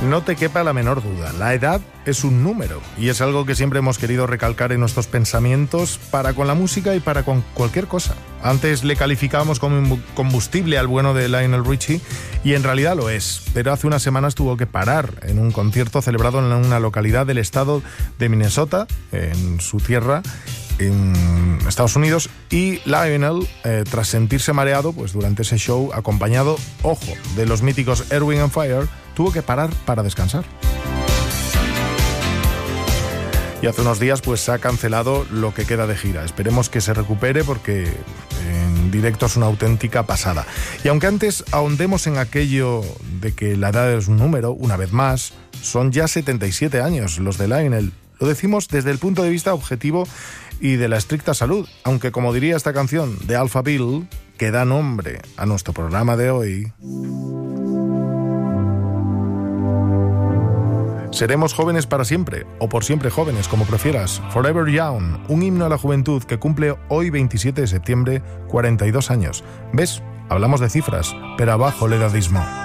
No te quepa la menor duda, la edad es un número y es algo que siempre hemos querido recalcar en nuestros pensamientos para con la música y para con cualquier cosa. Antes le calificábamos como combustible al bueno de Lionel Richie y en realidad lo es, pero hace unas semanas tuvo que parar en un concierto celebrado en una localidad del estado de Minnesota, en su tierra, en Estados Unidos, y Lionel, tras sentirse mareado, pues durante ese show, acompañado, ojo, de los míticos Earth, Wind & Fire, tuvo que parar para descansar. Y hace unos días pues se ha cancelado lo que queda de gira. Esperemos que se recupere porque en directo es una auténtica pasada. Y aunque antes ahondemos en aquello de que la edad es un número, una vez más, son ya 77 años los de Lionel. Lo decimos desde el punto de vista objetivo y de la estricta salud, aunque como diría esta canción de Alphaville, que da nombre a nuestro programa de hoy, seremos jóvenes para siempre, o por siempre jóvenes, como prefieras. Forever Young, un himno a la juventud que cumple hoy 27 de septiembre 42 años. ¿Ves? Hablamos de cifras, pero abajo el edadismo.